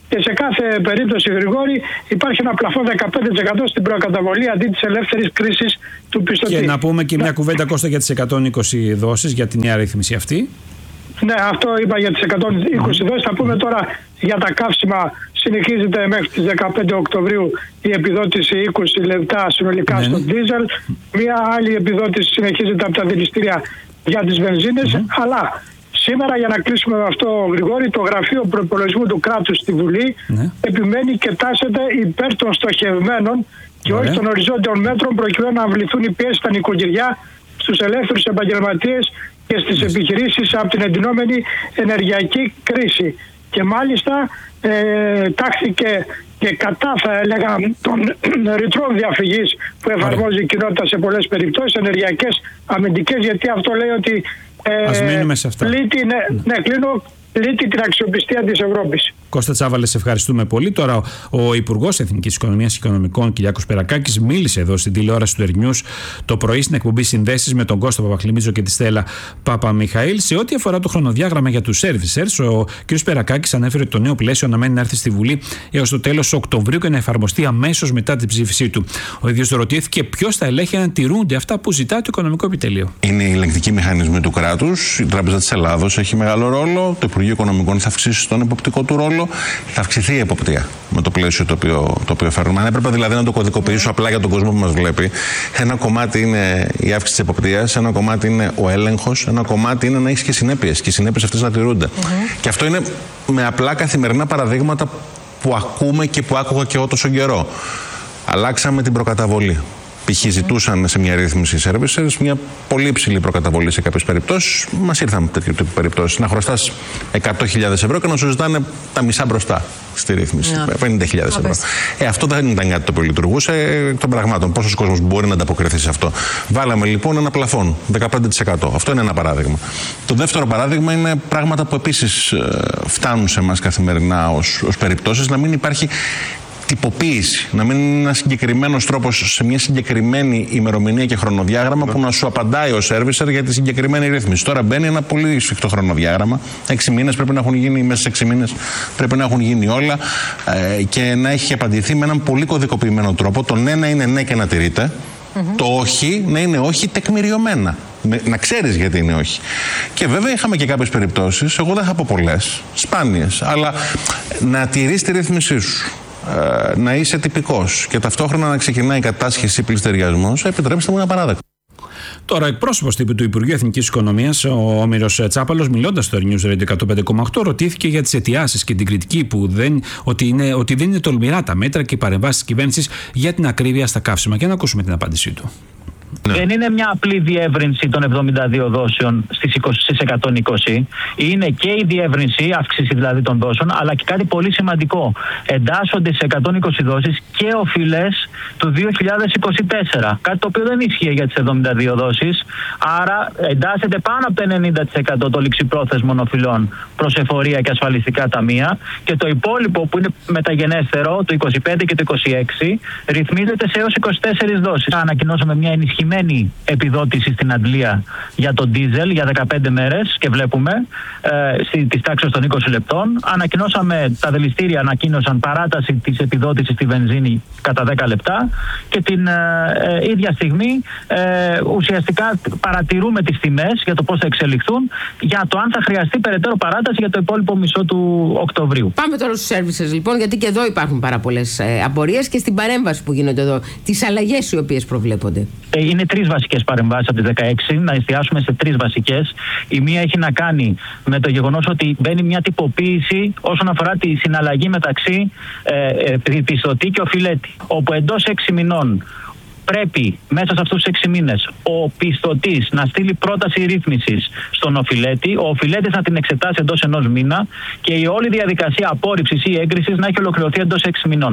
Speaker 12: και σε κάθε περίπτωση, Γρηγόρη, υπάρχει ένα πλαφόν δεκαπέντε τοις εκατό στην προκαταβολή αντί της ελεύθερης κρίσης του πιστωτή.
Speaker 2: Και να πούμε και μια κουβέντα, Κώστα, για τις εκατόν είκοσι δόσεις, για τη νέα ρύθμιση αυτή.
Speaker 12: Ναι, αυτό είπα για τις εκατόν είκοσι δόσεις. Θα πούμε τώρα για τα καύσιμα. Συνεχίζεται μέχρι τις δεκαπέντε Οκτωβρίου η επιδότηση είκοσι λεπτά συνολικά ναι, στο ντίζελ. Μία άλλη επιδότηση συνεχίζεται από τα δηληστήρια για τις βενζίνες. Ναι. Αλλά σήμερα, για να κλείσουμε με αυτό, Γρηγόρη, το Γραφείο Προϋπολογισμού του Κράτους στη Βουλή ναι. επιμένει και τάσσεται υπέρ των στοχευμένων και όχι των οριζόντιων μέτρων, προκειμένου να αμβληθούν οι πιέσεις στα νοικοκυριά, στους ελεύθερους επαγγελματίες και στις επιχειρήσεις από την εντυνόμενη ενεργειακή κρίση. Και μάλιστα ε, τάχθηκε και κατά, θα έλεγα, των ρητρών διαφυγής που εφαρμόζει η κοινότητα σε πολλές περιπτώσεις, ενεργειακές, αμυντικές, γιατί αυτό λέει ότι ε, πλήττει, ναι, ναι, κλείνω, πλήττει την αξιοπιστία της Ευρώπης.
Speaker 2: Κώστα Τσάβαλε, σε ευχαριστούμε πολύ. Τώρα, ο Υπουργός Εθνικής Οικονομίας και Οικονομικών, Κυριάκος Περακάκης, μίλησε εδώ στην τηλεόραση του Ερνιούς το πρωί στην εκπομπή Συνδέσεις με τον Κώστα Παπαχλημίτζο και τη Στέλλα Παπαμιχαήλ. Σε ό,τι αφορά το χρονοδιάγραμμα για τους servicers, ο κ. Περακάκης ανέφερε ότι το νέο πλαίσιο αναμένει να έρθει στη Βουλή έως το τέλος Οκτωβρίου και να εφαρμοστεί αμέσως μετά την ψήφισή του. Ο ίδιος ρωτήθηκε ποιος θα ελέγχει αν τηρούνται αυτά που ζητά το Οικονομικό Επιτελείο.
Speaker 13: Είναι οι ελεγκτικοί μηχανισμοί του κράτους. Η Τράπεζα της Ελλάδος έχει μεγάλο ρόλο. Το Υπουργείο Οικονομικών θα αυξήσει τον εποπτικό του ρόλο. Θα αυξηθεί η εποπτεία με το πλαίσιο το οποίο, το οποίο φέρνουμε. Αν έπρεπε δηλαδή να το κωδικοποιήσω απλά για τον κόσμο που μας βλέπει, ένα κομμάτι είναι η αύξηση της εποπτείας, ένα κομμάτι είναι ο έλεγχος, ένα κομμάτι είναι να έχεις και συνέπειες και οι συνέπειες αυτές να τηρούνται. Mm-hmm. Και αυτό είναι με απλά καθημερινά παραδείγματα που ακούμε και που άκουγα και εγώ τόσο καιρό. Αλλάξαμε την προκαταβολή. Π.χ. ζητούσαν σε μια ρύθμιση οι servicers μια πολύ υψηλή προκαταβολή σε κάποιες περιπτώσεις. Μας ήρθαν τέτοιου τύπου περιπτώσεις. Να χρωστάς εκατό χιλιάδες ευρώ και να σου ζητάνε τα μισά μπροστά στη ρύθμιση. Yeah. πενήντα χιλιάδες ευρώ. Ε, αυτό δεν ήταν κάτι το οποίο λειτουργούσε εκ των πραγμάτων. Πόσος κόσμος μπορεί να ανταποκριθεί σε αυτό. Βάλαμε λοιπόν ένα πλαφόν δεκαπέντε τοις εκατό. Αυτό είναι ένα παράδειγμα. Το δεύτερο παράδειγμα είναι πράγματα που επίσης φτάνουν σε εμάς καθημερινά ως, ως περιπτώσεις, να μην υπάρχει τυποποίηση, να μην είναι ένα συγκεκριμένος τρόπος σε μια συγκεκριμένη ημερομηνία και χρονοδιάγραμμα που να σου απαντάει ο servicer για τη συγκεκριμένη ρύθμιση. Τώρα μπαίνει ένα πολύ σφιχτό χρονοδιάγραμμα. Έξι μήνες πρέπει να έχουν γίνει, μέσα σε έξι μήνες πρέπει να έχουν γίνει όλα ε, και να έχει απαντηθεί με έναν πολύ κωδικοποιημένο τρόπο. Το ναι να είναι ναι και να τηρείται. Mm-hmm. Το όχι να είναι όχι τεκμηριωμένα. Να ξέρεις γιατί είναι όχι. Και βέβαια είχαμε και κάποιες περιπτώσεις, εγώ δεν θα πω πολλές, σπάνιες, αλλά να τηρείς τη ρύθμισή σου, να είσαι τυπικός και ταυτόχρονα να ξεκινάει η κατάσχεση ή πληστηριασμός, επιτρέψτε μου ένα παράδειγμα.
Speaker 2: Τώρα, εκπρόσωπος τύπου του Υπουργείου Εθνικής Οικονομίας, ο Όμηρος Τσάπαλος, μιλώντας στο News Radio εκατόν πέντε κόμμα οκτώ, ρωτήθηκε για τις αιτιάσεις και την κριτική που δεν, ότι, είναι, ότι δεν είναι τολμηρά τα μέτρα και οι παρεμβάσεις της κυβέρνησης για την ακρίβεια στα καύσιμα. Και να ακούσουμε την απάντησή του.
Speaker 14: Ναι. Δεν είναι μια απλή διεύρυνση των εβδομήντα δύο δόσεων στις, είκοσι, στις εκατόν είκοσι. Είναι και η διεύρυνση, αύξηση δηλαδή των δόσεων, αλλά και κάτι πολύ σημαντικό. Εντάσσονται στις εκατόν είκοσι δόσεις και οφειλές του δύο χιλιάδες είκοσι τέσσερα. Κάτι το οποίο δεν ισχύει για τις εβδομήντα δύο δόσεις. Άρα εντάσσεται πάνω από το ενενήντα τοις εκατό των ληξιπρόθεσμων οφειλών προς εφορία και ασφαλιστικά ταμεία. Και το υπόλοιπο που είναι μεταγενέστερο, το είκοσι πέντε και το είκοσι έξι, ρυθμίζεται σε έως είκοσι τέσσερις δόσεις. Ανακοινώσαμε μια ενισχυμένη επιδότηση στην Αντλία για το ντίζελ για δεκαπέντε μέρες και βλέπουμε ε, της τάξης των είκοσι λεπτών. Ανακοινώσαμε, τα δηληστήρια ανακοίνωσαν παράταση της επιδότησης στη βενζίνη κατά δέκα λεπτά και την ε, ε, ίδια στιγμή ε, ουσιαστικά παρατηρούμε τις τιμές για το πώς θα εξελιχθούν, για το αν θα χρειαστεί περαιτέρω παράταση για το υπόλοιπο μισό του Οκτωβρίου.
Speaker 15: Πάμε τώρα στους services λοιπόν, γιατί και εδώ υπάρχουν πάρα πολλές ε, απορίες και στην παρέμβαση που γίνονται εδώ, τις αλλαγές οι οποίες προβλέπονται.
Speaker 14: Ε, είναι τρεις βασικές παρεμβάσεις από τις δεκαέξι, να εστιάσουμε σε τρεις βασικές. Η μία έχει να κάνει με το γεγονός ότι μπαίνει μια τυποποίηση όσον αφορά τη συναλλαγή μεταξύ ε, ε, πιστωτή και οφειλέτη, όπου εντός έξι μηνών πρέπει μέσα σε αυτούς τους έξι μήνες ο πιστωτής να στείλει πρόταση ρύθμισης στον οφειλέτη, ο οφειλέτης να την εξετάσει εντός ενός μήνα και η όλη διαδικασία απόρριψης ή έγκρισης να έχει ολοκληρωθεί εντός έξι μηνών.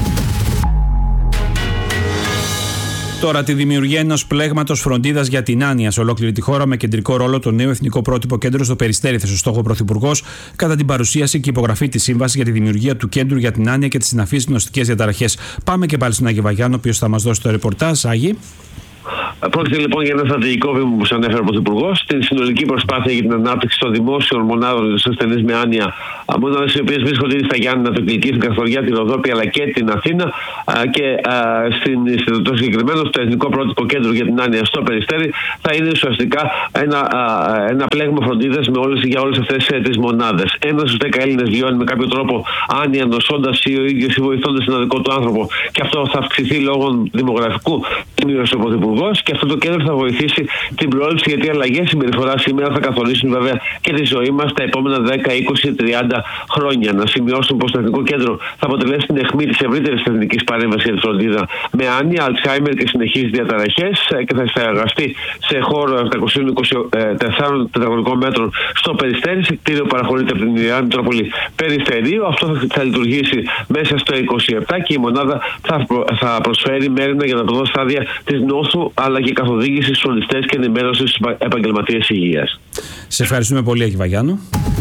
Speaker 2: Τώρα, τη δημιουργία ενός πλέγματος φροντίδας για την άνοια σε ολόκληρη τη χώρα με κεντρικό ρόλο το νέο εθνικό πρότυπο κέντρο στο Περιστέρι, θέσει στόχο ο Πρωθυπουργός κατά την παρουσίαση και υπογραφή της σύμβασης για τη δημιουργία του κέντρου για την άνοια και τις συναφείς γνωστικές διαταραχές. Πάμε και πάλι στον Άγιο Βαγιάννο, ο οποίος θα μας δώσει το ρεπορτάζ. Άγι.
Speaker 7: Πρόκειται λοιπόν για ένα στρατηγικό βήμα που σα ανέφερε ο Πρωθυπουργός, την συνολική προσπάθεια για την ανάπτυξη των δημόσιων μονάδων τη ασθενή με άνοια, μονάδες οι οποίες βρίσκονται ήδη στα Γιάννενα, το Κιλκί, στην Καθοριά, την Ροδόπη αλλά και την Αθήνα, και στην, το συγκεκριμένο στο Εθνικό Πρότυπο Κέντρο για την Άνοια στο Περιστέρι θα είναι ουσιαστικά ένα, ένα πλέγμα φροντίδας με όλες, για όλες αυτές τις μονάδες. Ένας στους δέκα Έλληνες βιώνει με κάποιο τρόπο άνοια, νοσώντας ή ο ίδιος ή βοηθώντας τον δικό του άνθρωπο, και αυτό θα αυξηθεί λόγω δημογραφικού, μείωσε ο Πρωθυπουργός, και αυτό το κέντρο θα βοηθήσει την πρόληψη, γιατί οι αλλαγές συμπεριφορά σήμερα θα καθορίσουν βέβαια και τη ζωή μας τα επόμενα δέκα, είκοσι, τριάντα χρόνια. Να σημειώσουμε πως το Εθνικό Κέντρο θα αποτελέσει την αιχμή της ευρύτερης εθνικής παρέμβασης για τη φροντίδα με άνοια, Αλτσχάιμερ και συνεχείς διαταραχές, και θα εστιαστεί σε χώρο επτακόσιων είκοσι τεσσάρων τετραγωνικών μέτρων στο Περιστέρι, σε κτίριο παραχωρείται από την Ιερά Μητρόπολη Περιστερίου. Αυτό θα λειτουργήσει μέσα στο είκοσι επτά και η μονάδα θα, προ, θα προσφέρει μέρημνα για τα πρώτα στάδια της νόσου, αλλά και καθοδήγηση στους φροντιστές και ενημέρωση στους επαγγελματίες υγείας.
Speaker 2: Σε ευχαριστούμε πολύ, Άκη Βαγιάννου.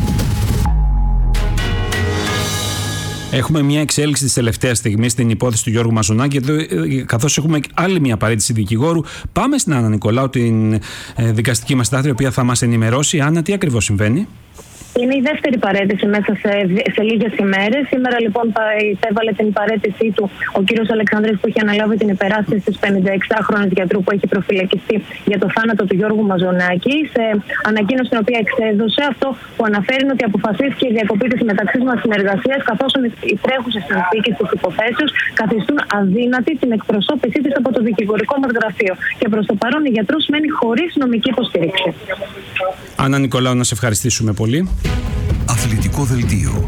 Speaker 2: Έχουμε μια εξέλιξη της τελευταίας στιγμής στην υπόθεση του Γιώργου Μαζονάκη, καθώς έχουμε άλλη μια παρέτηση δικηγόρου. Πάμε στην Άννα Νικολάου, την δικαστική μας συντάκτρια, η οποία θα μας ενημερώσει. Άννα, τι ακριβώς συμβαίνει?
Speaker 6: Είναι η δεύτερη παρέτηση μέσα σε, σε λίγες ημέρες. Σήμερα λοιπόν θα υπέβαλε την παρέτησή του ο κύριος Αλεξανδρής, που έχει αναλάβει την υπεράσπιση της πενηνταεξάχρονης γιατρού που έχει προφυλακιστεί για το θάνατο του Γιώργου Μαζονάκη. Σε ανακοίνωση την οποία εξέδωσε, αυτό που αναφέρει είναι ότι αποφασίστηκε η διακοπή της μεταξύ μας συνεργασίας, καθώς οι τρέχουσες συνθήκες της υποθέσεως καθιστούν αδύνατη την εκπροσώπησή της από το δικηγορικό μας γραφείο. Και προς το παρόν η γιατρός μένει χωρίς νομική υποστήριξη.
Speaker 2: Άννα Νικολάου, να σε ευχαριστήσουμε πολύ.
Speaker 5: Αθλητικό δελτίο.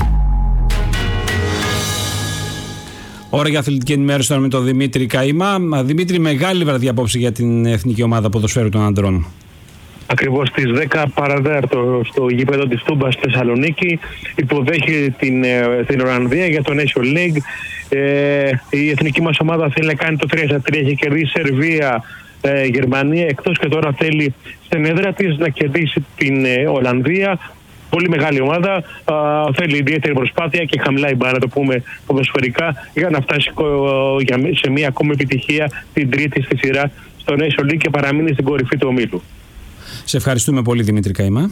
Speaker 2: Ώρα για αθλητική ενημέρωση τώρα με τον Δημήτρη Καημά. Δημήτρη, μεγάλη βραδιά απόψε για την Εθνική Ομάδα Ποδοσφαίρου των Ανδρών.
Speaker 16: Ακριβώς στις δέκα παρά τέταρτο στο γήπεδο της Τούμπας στη Θεσσαλονίκη υποδέχει την, την Ολλανδία για το Nation League. Ε, η εθνική μας ομάδα θέλει να κάνει το τρία στα τρία, έχει κερδίσει Σερβία, ε, Γερμανία, εκτός και τώρα θέλει στην έδρα της να κερδίσει την ε, Ολλανδία. Πολύ μεγάλη ομάδα, α, θέλει ιδιαίτερη προσπάθεια και χαμηλά η μπάρα, να το πούμε ποδοσφαιρικά, για να φτάσει σε μια ακόμη επιτυχία, την τρίτη στη σειρά στο Nation League και παραμείνει στην κορυφή του ομίλου.
Speaker 2: Σε ευχαριστούμε πολύ, Δημήτρη Καημά.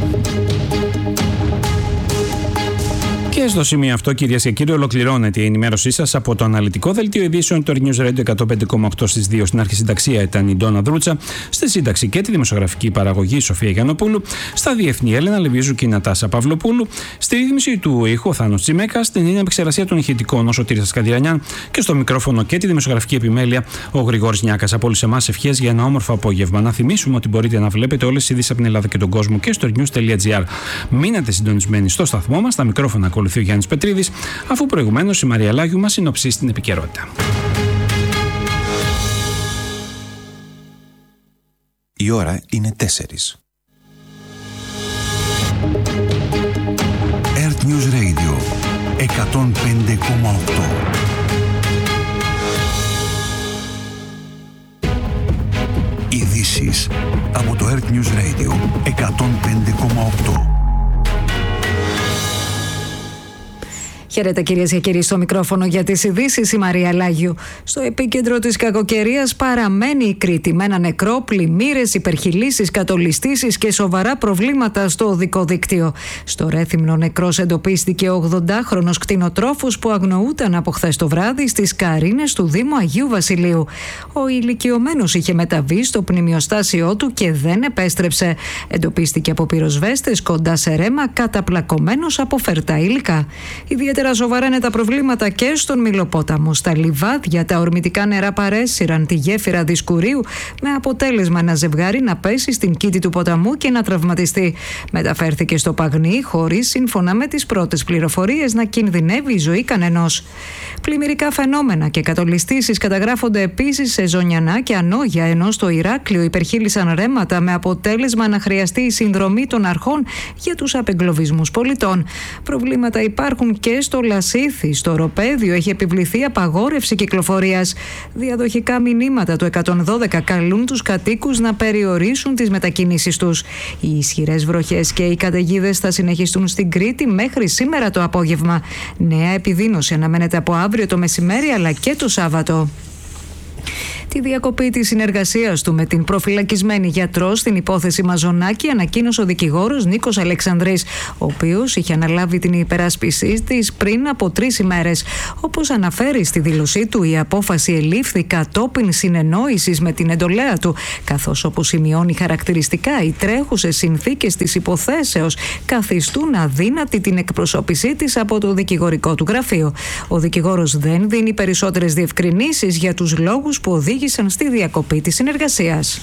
Speaker 2: Και στο σημείο αυτό, κυρίες και κύριοι, ολοκληρώνεται η ενημέρωσή σας από το αναλυτικό δελτίο ειδήσεων του News Radio εκατόν πέντε κόμμα οκτώ στις δύο. Στην αρχισυνταξία ήταν η Ντόνα Δρούτσα, στη σύνταξη και τη δημοσιογραφική παραγωγή η Σοφία Γιαννοπούλου, στα διεθνή Έλενα Λεβίζου και η Νατάσα Παυλοπούλου, στη ρύθμιση του ήχου ο Θάνος Τσιμέκας, στην επεξεργασία των ηχητικών ο Σωτήρης Καντιρανιάν και στο μικρόφωνο και τη δημοσιογραφική επιμέλεια ο Γρηγόρης Νιάκας. Από όλους εμάς ευχές για ένα όμορφο απόγευμα. Να θυμίσουμε ότι μπορείτε να βλέπετε όλες τις ειδήσεις από την Ελλάδα και τον κόσμο και στο news τελεία gr. Μείνετε συντονισμένοι στο σταθμό μας. Τα μικρόφωνα ακολουθεί ο Γιάννης Πετρίδης, αφού προηγουμένως η Μαρία Λάγιου μας συνοψίσει την επικαιρότητα.
Speaker 5: Η ώρα είναι τέσσερις. Earth News Radio εκατόν πέντε κόμμα οκτώ. Ειδήσεις από το Earth News Radio εκατόν πέντε κόμμα οκτώ.
Speaker 17: Χαίρετε κυρίες και κύριοι, στο μικρόφωνο για τις ειδήσεις η Μαρία Λάγιου. Στο επίκεντρο της κακοκαιρίας παραμένει η Κρήτη με ένα νεκρό, πλημμύρες, υπερχειλήσεις, κατολιστήσεις και σοβαρά προβλήματα στο οδικό δίκτυο. Στο Ρέθυμνο νεκρός εντοπίστηκε ο ογδοντάχρονος κτηνοτρόφος που αγνοούταν από χθες το βράδυ στις Καρίνες του Δήμου Αγίου Βασιλείου. Ο ηλικιωμένος είχε μεταβεί στο πνημιοστάσιό του και δεν επέστρεψε. Εντοπίστηκε από πυροσβέστες κοντά σε ρέμα, καταπλακωμένος από φερτά υλικά. Ιδιαίτερα σοβαρά είναι τα προβλήματα και στον Μηλοπόταμο. Στα λιβάδια τα ορμητικά νερά παρέσυραν τη γέφυρα Δισκουρίου, με αποτέλεσμα ένα ζευγάρι να πέσει στην κήτη του ποταμού και να τραυματιστεί. Μεταφέρθηκε στο Παγνί, χωρίς, σύμφωνα με τις πρώτες πληροφορίες, να κινδυνεύει η ζωή κανενός. Πλημμυρικά φαινόμενα και κατολιστήσεις καταγράφονται επίσης σε Ζωνιανά και Ανόγια, ενώ στο Ηράκλειο υπερχείλησαν ρέματα, με αποτέλεσμα να χρειαστεί η συνδρομή των αρχών για τους απεγκλωβισμούς πολιτών. Προβλήματα υπάρχουν και στο Λασίθι. Στο Οροπέδιο έχει επιβληθεί απαγόρευση κυκλοφορίας. Διαδοχικά μηνύματα του εκατόν δώδεκα καλούν τους κατοίκους να περιορίσουν τις μετακινήσεις τους. Οι ισχυρές βροχές και οι καταιγίδες θα συνεχιστούν στην Κρήτη μέχρι σήμερα το απόγευμα. Νέα επιδείνωση αναμένεται από αύριο το μεσημέρι αλλά και το Σάββατο. Τη διακοπή της συνεργασίας του με την προφυλακισμένη γιατρό στην υπόθεση Μαζονάκη ανακοίνωσε ο δικηγόρος Νίκος Αλεξανδρής, ο οποίος είχε αναλάβει την υπεράσπιση της πριν από τρεις ημέρες. Όπως αναφέρει στη δήλωσή του, η απόφαση ελήφθη κατόπιν συνεννόησης με την εντολέα του, καθώς, όπως σημειώνει χαρακτηριστικά, οι τρέχουσες συνθήκες της υποθέσεως καθιστούν αδύνατη την εκπροσώπησή της από το δικηγορικό του γραφείο. Ο δικηγόρος δεν δίνει περισσότερες διευκρινήσεις για τους λόγους που οδήγησαν στη διακοπή της συνεργασίας.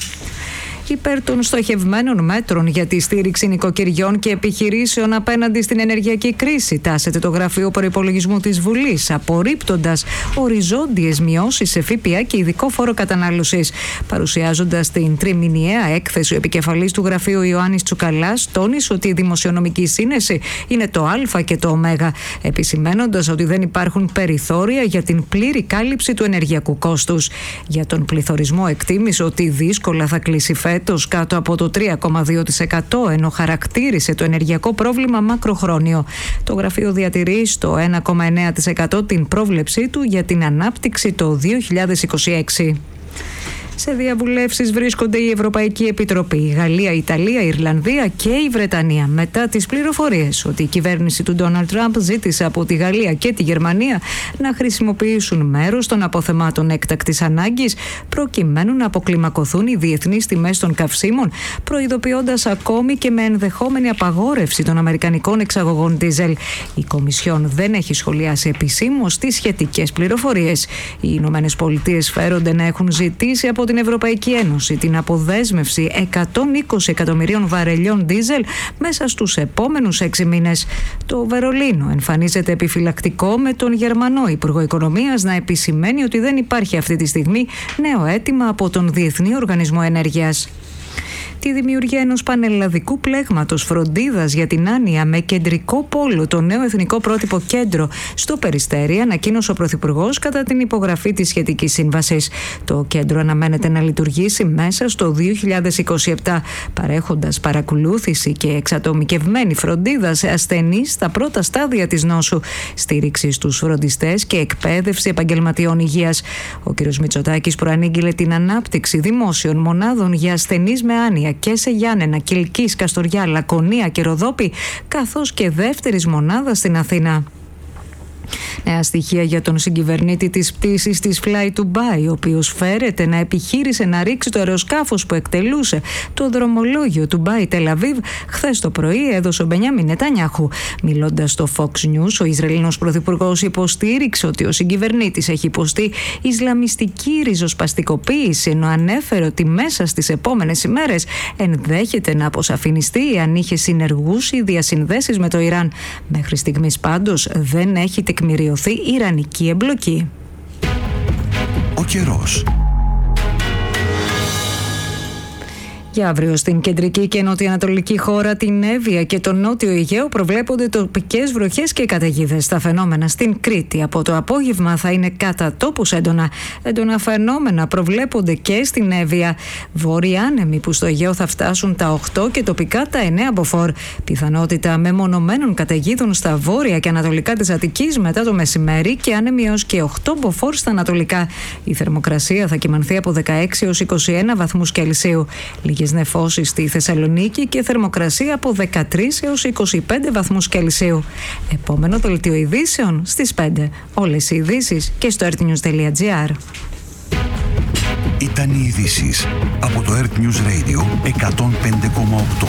Speaker 17: Υπέρ των στοχευμένων μέτρων για τη στήριξη νοικοκυριών και επιχειρήσεων απέναντι στην ενεργειακή κρίση τάσεται το Γραφείο Προϋπολογισμού της Βουλής, απορρίπτοντας οριζόντιες μειώσεις σε ΦΠΑ και ειδικό φόρο κατανάλωσης. Παρουσιάζοντας την τριμηνιαία έκθεση, ο επικεφαλής του γραφείου Ιωάννης Τσουκαλάς τόνισε ότι η δημοσιονομική σύνεση είναι το Α και το Ω, επισημαίνοντας ότι δεν υπάρχουν περιθώρια για την πλήρη κάλυψη του ενεργειακού κόστους. Για τον πληθωρισμό εκτίμησε ότι δύσκολα θα κλείσει φέτος κάτω από το τρία κόμμα δύο τοις εκατό, ενώ χαρακτήρισε το ενεργειακό πρόβλημα μακροχρόνιο. Το γραφείο διατηρεί στο ένα κόμμα εννέα τοις εκατό την πρόβλεψή του για την ανάπτυξη το δύο χιλιάδες είκοσι έξι. Σε διαβουλεύσεις βρίσκονται η Ευρωπαϊκή Επιτροπή, η Γαλλία, η Ιταλία, η Ιρλανδία και η Βρετανία, μετά τις πληροφορίες ότι η κυβέρνηση του Ντόναλντ Τραμπ ζήτησε από τη Γαλλία και τη Γερμανία να χρησιμοποιήσουν μέρος των αποθεμάτων έκτακτης ανάγκης προκειμένου να αποκλιμακωθούν οι διεθνείς τιμές των καυσίμων, προειδοποιώντας ακόμη και με ενδεχόμενη απαγόρευση των αμερικανικών εξαγωγών ντίζελ. Η Κομισιόν δεν έχει σχολιάσει επισήμως τις σχετικές πληροφορίες. Οι Ηνωμένες Πολιτείες φέρονται να έχουν ζητήσει από την Ευρωπαϊκή Ένωση την αποδέσμευση εκατόν είκοσι εκατομμυρίων βαρελιών ντίζελ μέσα στους επόμενους έξι μήνες. Το Βερολίνο εμφανίζεται επιφυλακτικό, με τον Γερμανό Υπουργό Οικονομίας να επισημαίνει ότι δεν υπάρχει αυτή τη στιγμή νέο αίτημα από τον Διεθνή Οργανισμό Ενέργειας. Τη δημιουργία ενός πανελλαδικού πλέγματος φροντίδας για την άνοια με κεντρικό πόλο το νέο εθνικό πρότυπο κέντρο στο Περιστέρι ανακοίνωσε ο Πρωθυπουργός κατά την υπογραφή της σχετικής σύμβασης. Το κέντρο αναμένεται να λειτουργήσει μέσα στο δύο χιλιάδες είκοσι επτά, παρέχοντας παρακολούθηση και εξατομικευμένη φροντίδα σε ασθενείς στα πρώτα στάδια της νόσου, στήριξη στους φροντιστές και εκπαίδευση επαγγελματιών υγείας. Ο κ. Μητσοτάκης προανήγγειλε την ανάπτυξη δημόσιων μονάδων για ασθενείς με άνοια και σε Γιάννενα, Κιλκής, Καστοριά, Λακωνία και Ροδόπη, καθώς και δεύτερης μονάδα στην Αθήνα. Νέα στοιχεία για τον συγκυβερνήτη της πτήσης της Fly Dubai, ο οποίος φέρεται να επιχείρησε να ρίξει το αεροσκάφος που εκτελούσε το δρομολόγιο του Dubai Τελαβίβ, χθες το πρωί έδωσε ο Μπενιάμιν Νετανιάχου. Μιλώντας στο Fox News, ο Ισραηλινός Πρωθυπουργός υποστήριξε ότι ο συγκυβερνήτης έχει υποστεί ισλαμιστική ριζοσπαστικοποίηση, ενώ ανέφερε ότι μέσα στις επόμενες ημέρες ενδέχεται να αποσαφινιστεί αν είχε συνεργούς ή διασυνδέσεις με το Ιράν. Μέχρι στιγμής πάντως δεν έχει τεκμηριωθεί ιρανική εμπλοκή.
Speaker 5: Ο καιρός.
Speaker 17: Για αύριο στην κεντρική και νοτιοανατολική χώρα, την Εύβοια και τον νότιο Αιγαίο προβλέπονται τοπικές βροχές και καταιγίδες. Τα φαινόμενα στην Κρήτη από το απόγευμα θα είναι κατά τόπους έντονα. Έντονα φαινόμενα προβλέπονται και στην Εύβοια. Βόρειοι άνεμοι που στο Αιγαίο θα φτάσουν τα οκτώ και τοπικά τα εννέα μποφόρ. Πιθανότητα μεμονωμένων καταιγίδων στα βόρεια και ανατολικά της Αττικής μετά το μεσημέρι και άνεμοι έως και οκτώ μποφόρ στα ανατολικά. Η θερμοκρασία θα κυμανθεί από δεκαέξι έως είκοσι ένα βαθμούς Κελσίου. Λίγες νεφώσεις στη Θεσσαλονίκη και θερμοκρασία από δεκατρείς έως είκοσι πέντε βαθμούς Κελσίου. Επόμενο δελτίο ειδήσεων στις πέντε. Όλες οι ειδήσεις και στο earthnews τελεία gr.
Speaker 5: Ήταν οι ειδήσεις από το Earth News Radio εκατόν πέντε κόμμα οκτώ.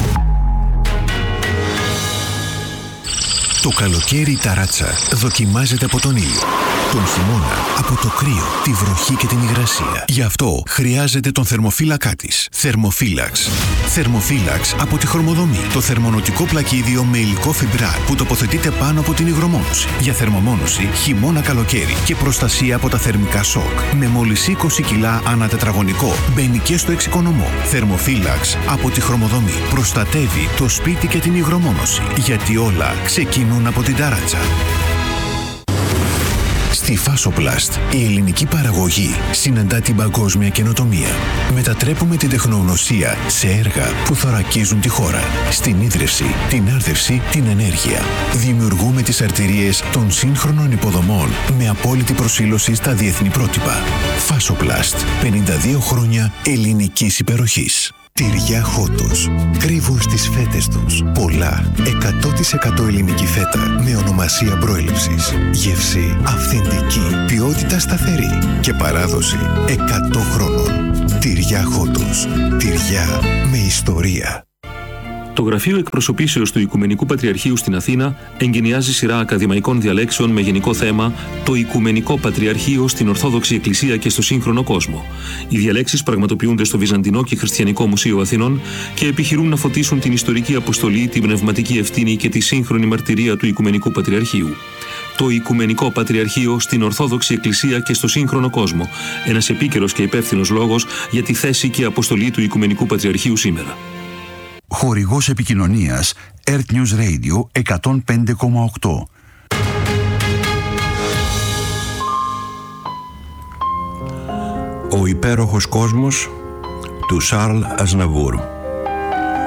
Speaker 5: Το καλοκαίρι η ταράτσα δοκιμάζεται από τον ήλιο. Τον χειμώνα από το κρύο, τη βροχή και την υγρασία. Γι' αυτό χρειάζεται τον θερμοφύλακά της. Θερμοφύλαξ. Θερμοφύλαξ από τη Χρωμοδομή. Το θερμονοτικό πλακίδιο με υλικό φιμπράρ που τοποθετείται πάνω από την υγρομόνωση. Για θερμομόνωση χειμώνα καλοκαίρι και προστασία από τα θερμικά σοκ. Με μόλις είκοσι κιλά ανά τετραγωνικό. Μπαίνει και στο εξοικονομό. Θερμοφύλαξ από τη Χρωμοδομή. Προστατεύει το σπίτι και την υγρομόνωση. Γιατί όλα ξεκινούν από την ταράτσα. Στη Φάσοπλαστ η ελληνική παραγωγή συναντά την παγκόσμια καινοτομία. Μετατρέπουμε την τεχνογνωσία σε έργα που θωρακίζουν τη χώρα. Στην ίδρυυση, την άρδευση, την ενέργεια. Δημιουργούμε τις αρτηρίες των σύγχρονων υποδομών με απόλυτη προσήλωση στα διεθνή πρότυπα. Φάσοπλαστ. πενήντα δύο χρόνια ελληνικής υπεροχής. Τυριά Χότος. Κρύβουν στις φέτες τους πολλά εκατό τοις εκατό ελληνική φέτα με ονομασία προέλευσης. Γεύση αυθεντική, ποιότητα σταθερή και παράδοση εκατό χρόνων. Τυριά Χότος. Τυριά με ιστορία.
Speaker 18: Το Γραφείο Εκπροσωπήσεως του Οικουμενικού Πατριαρχείου στην Αθήνα εγκαινιάζει σειρά ακαδημαϊκών διαλέξεων με γενικό θέμα «Το Οικουμενικό Πατριαρχείο στην Ορθόδοξη Εκκλησία και στο σύγχρονο κόσμο». Οι διαλέξεις πραγματοποιούνται στο Βυζαντινό και Χριστιανικό Μουσείο Αθηνών και επιχειρούν να φωτίσουν την ιστορική αποστολή, την πνευματική ευθύνη και τη σύγχρονη μαρτυρία του Οικουμενικού Πατριαρχείου. Το Οικουμενικό Πατριαρχείο στην Ορθόδοξη Εκκλησία και στο σύγχρονο κόσμο. Ένας επίκαιρος και υπεύθυνος λόγος για τη θέση και αποστολή του Οικουμενικού Πατριαρχείου σήμερα.
Speaker 19: Χορηγός επικοινωνίας Earth News Radio εκατόν πέντε κόμμα οκτώ.
Speaker 20: Ο υπέροχος κόσμος του Σαρλ Αζναβούρ.